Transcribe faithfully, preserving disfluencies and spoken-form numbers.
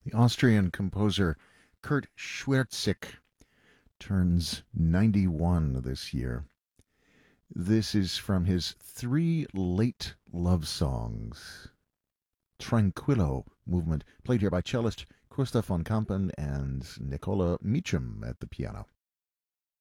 The Austrian composer Kurt Schwertzik turns ninety-one this year. This is from his three late love songs. Tranquillo movement, played here by cellist Christoph von Kampen and Nicola Meacham at the piano.